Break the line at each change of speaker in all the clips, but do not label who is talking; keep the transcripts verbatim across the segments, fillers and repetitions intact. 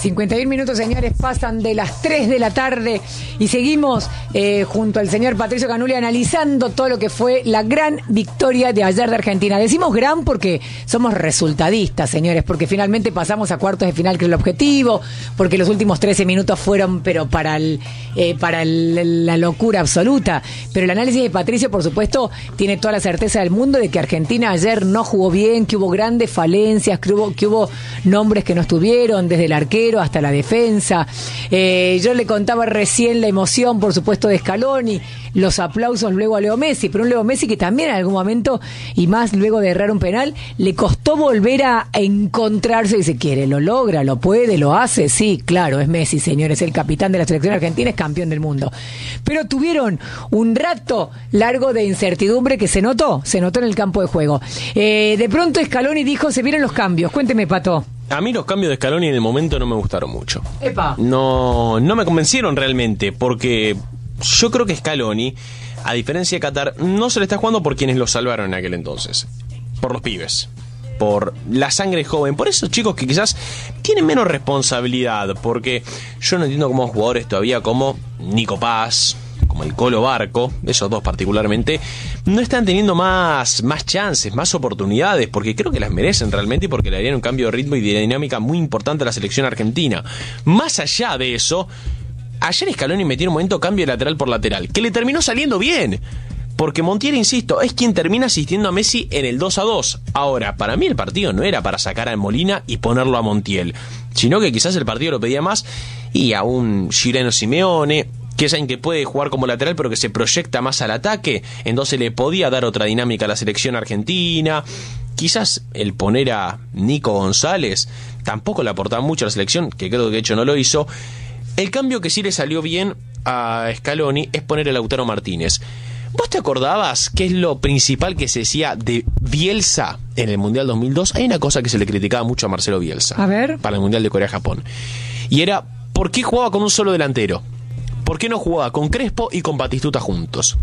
cincuenta y un minutos, señores, pasan de las tres de la tarde y seguimos eh, junto al señor Patricio Canuli analizando todo lo que fue la gran victoria de ayer de Argentina. Decimos gran porque somos resultadistas, señores, porque finalmente pasamos a cuartos de final, que es el objetivo, porque los últimos trece minutos fueron, pero para, el, eh, para el, la locura absoluta. Pero el análisis de Patricio, por supuesto, tiene toda la certeza del mundo de que Argentina ayer no jugó bien, que hubo grandes falencias, que hubo, que hubo nombres que no estuvieron, desde el arquero hasta la defensa. Eh, yo le contaba recién la emoción, por supuesto, de Scaloni, los aplausos luego a Leo Messi, pero un Leo Messi que también en algún momento, y más luego de errar un penal, le costó volver a encontrarse, y se quiere, lo logra, lo puede, lo hace, sí, claro, es Messi, señores, el capitán de la selección argentina, es campeón del mundo. Pero tuvieron un rato largo de incertidumbre que se notó, se notó en el campo de juego. Eh, de pronto Scaloni dijo, se vieron los cambios. Cuénteme, Pato.
A mí los cambios de Scaloni en el momento no me gustaron mucho.
Epa.
No, no me convencieron realmente, porque yo creo que Scaloni, a diferencia de Qatar, no se le está jugando por quienes lo salvaron en aquel entonces. Por los pibes, por la sangre joven, por esos chicos que quizás tienen menos responsabilidad, porque yo no entiendo cómo jugadores todavía como Nico Paz, como el Colo Barco, esos dos particularmente, no están teniendo más, más chances, más oportunidades, porque creo que las merecen realmente y porque le darían un cambio de ritmo y de dinámica muy importante a la selección argentina. Más allá de eso, ayer Scaloni metió en un momento cambio de lateral por lateral, que le terminó saliendo bien, porque Montiel, insisto, es quien termina asistiendo a Messi en el dos a dos. Ahora, para mí el partido no era para sacar a Molina y ponerlo a Montiel, sino que quizás el partido lo pedía más y a un Gireno Simeone, que es alguien que puede jugar como lateral pero que se proyecta más al ataque, entonces le podía dar otra dinámica a la selección argentina. Quizás el poner a Nico González tampoco le aportaba mucho a la selección, que creo que de hecho no lo hizo. El cambio que sí le salió bien a Scaloni es poner a Lautaro Martínez. ¿Vos te acordabas qué es lo principal que se decía de Bielsa en el Mundial dos mil dos? Hay una cosa que se le criticaba mucho a Marcelo Bielsa,
a ver,
para el Mundial de Corea-Japón, y era ¿por qué jugaba con un solo delantero? ¿Por qué no jugaba con Crespo y con Batistuta juntos?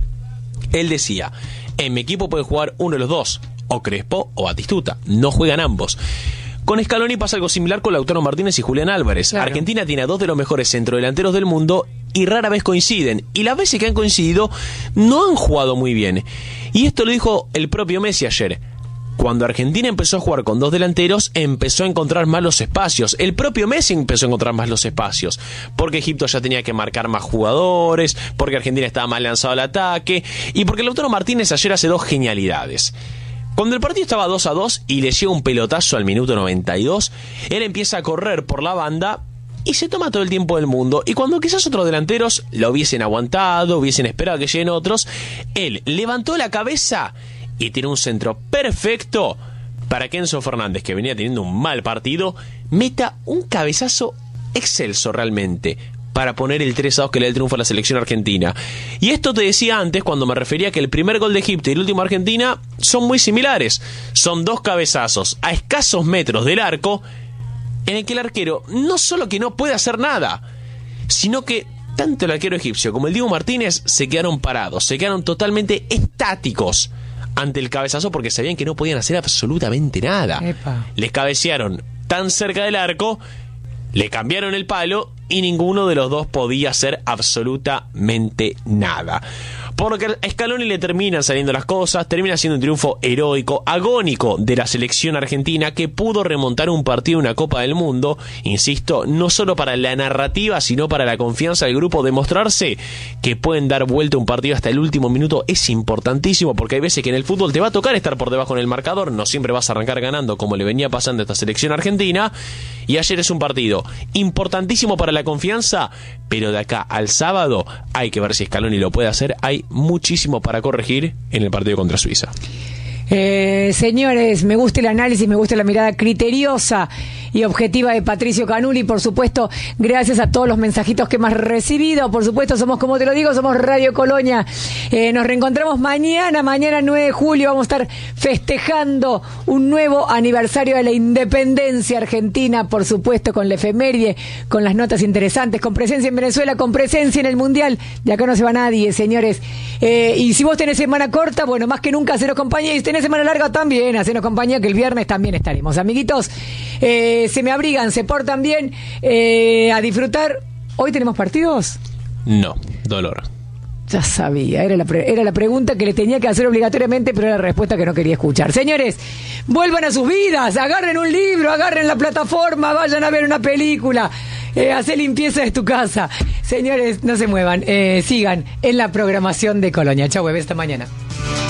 Él decía, en mi equipo puede jugar uno de los dos, o Crespo o Batistuta, no juegan ambos. Con Scaloni pasa algo similar con Lautaro Martínez y Julián Álvarez. Claro. Argentina tiene a dos de los mejores centrodelanteros del mundo y rara vez coinciden. Y las veces que han coincidido no han jugado muy bien. Y esto lo dijo el propio Messi ayer. Cuando Argentina empezó a jugar con dos delanteros, empezó a encontrar más los espacios. El propio Messi empezó a encontrar más los espacios. Porque Egipto ya tenía que marcar más jugadores, porque Argentina estaba más lanzado al ataque, y porque Lautaro Martínez ayer hace dos genialidades. Cuando el partido estaba dos a dos y le llega un pelotazo al minuto noventa y dos, él empieza a correr por la banda y se toma todo el tiempo del mundo. Y cuando quizás otros delanteros lo hubiesen aguantado, hubiesen esperado a que lleguen otros, él levantó la cabeza y tiene un centro perfecto para que Enzo Fernández, que venía teniendo un mal partido, meta un cabezazo excelso realmente para poner el tres a dos que le da el triunfo a la selección argentina. Y esto te decía antes cuando me refería que el primer gol de Egipto y el último de Argentina son muy similares. Son dos cabezazos a escasos metros del arco, en el que el arquero no solo que no puede hacer nada, sino que tanto el arquero egipcio como el Diego Martínez se quedaron parados, se quedaron totalmente estáticos ante el cabezazo porque sabían que no podían hacer absolutamente nada. Epa. Les cabecearon tan cerca del arco, le cambiaron el palo y ninguno de los dos podía hacer absolutamente nada. Porque a Scaloni le terminan saliendo las cosas, termina siendo un triunfo heroico, agónico de la selección argentina que pudo remontar un partido en una Copa del Mundo, insisto, no solo para la narrativa, sino para la confianza del grupo. Demostrarse que pueden dar vuelta un partido hasta el último minuto es importantísimo, porque hay veces que en el fútbol te va a tocar estar por debajo en el marcador, no siempre vas a arrancar ganando como le venía pasando a esta selección argentina, y ayer es un partido importantísimo para la confianza, pero de acá al sábado hay que ver si Scaloni lo puede hacer. Hay muchísimo para corregir en el partido contra Suiza.
Eh, señores, me gusta el análisis, me gusta la mirada criteriosa y objetiva de Patricio Canuli. Por supuesto, gracias a todos los mensajitos que hemos recibido. Por supuesto, somos, como te lo digo, somos Radio Colonia. Eh, nos reencontramos mañana, mañana nueve de julio. Vamos a estar festejando un nuevo aniversario de la independencia argentina, por supuesto, con la efeméride, con las notas interesantes, con presencia en Venezuela, con presencia en el Mundial. De acá no se va nadie, señores. Eh, y si vos tenés semana corta, bueno, más que nunca haceros compañía. Y si tenés semana larga también, hacenos compañía, que el viernes también estaremos. Amiguitos, eh, eh, se me abrigan, se portan bien, eh, a disfrutar. ¿Hoy tenemos partidos?
No, dolor.
Ya sabía, era la, pre- era la pregunta que le tenía que hacer obligatoriamente, pero era la respuesta que no quería escuchar. Señores, vuelvan a sus vidas, agarren un libro, agarren la plataforma, vayan a ver una película, eh, hacer limpieza de tu casa. Señores, no se muevan, eh, sigan en la programación de Colonia. Chau, bebé, hasta mañana.